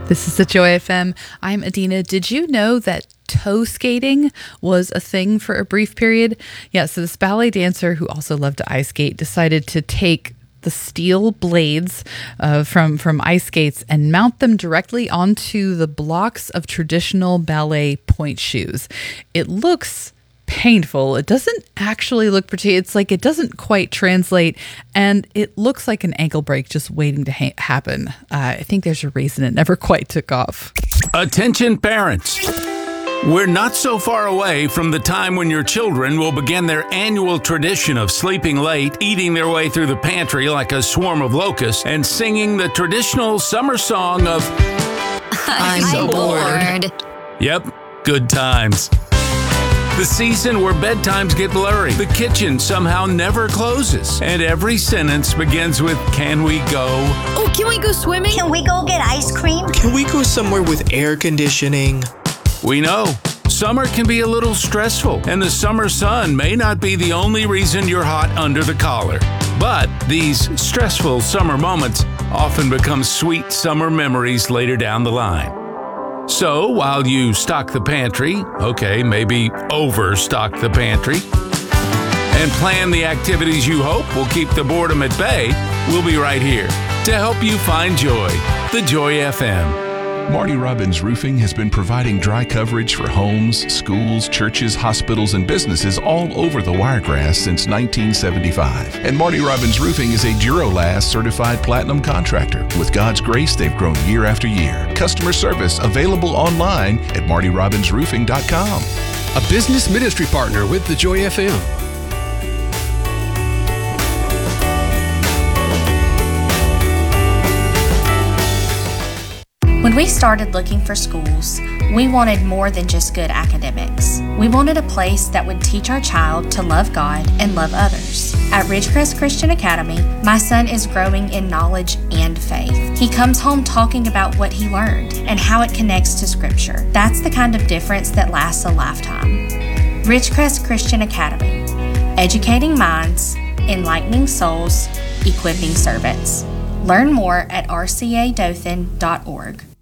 This is the Joy FM. I'm Adina. Did you know that toe skating was a thing for a brief period? Yeah, so this ballet dancer who also loved to ice skate decided to take the steel blades from ice skates and mount them directly onto the blocks of traditional ballet point shoes. It looks painful. It doesn't actually look pretty. It's like it doesn't quite translate, and it looks like an ankle break just waiting to happen. I think there's a reason it never quite took off. Attention parents. We're not so far away from the time when your children will begin their annual tradition of sleeping late, eating their way through the pantry like a swarm of locusts, and singing the traditional summer song of I'm so bored. Yep, good times. The season where bedtimes get blurry, the kitchen somehow never closes, and every sentence begins with, can we go? Oh, can we go swimming? Can we go get ice cream? Can we go somewhere with air conditioning? We know. Summer can be a little stressful, and the summer sun may not be the only reason you're hot under the collar. But these stressful summer moments often become sweet summer memories later down the line. So while you stock the pantry, okay, maybe overstock the pantry, and plan the activities you hope will keep the boredom at bay, we'll be right here to help you find joy. The Joy FM. Marty Robbins Roofing has been providing dry coverage for homes, schools, churches, hospitals, and businesses all over the Wiregrass since 1975. And Marty Robbins Roofing is a Duralast certified platinum contractor. With God's grace, they've grown year after year. Customer service available online at martyrobbinsroofing.com. A business ministry partner with the Joy FM. When we started looking for schools, we wanted more than just good academics. We wanted a place that would teach our child to love God and love others. At Ridgecrest Christian Academy, my son is growing in knowledge and faith. He comes home talking about what he learned and how it connects to Scripture. That's the kind of difference that lasts a lifetime. Ridgecrest Christian Academy, educating minds, enlightening souls, equipping servants. Learn more at rcadothan.org.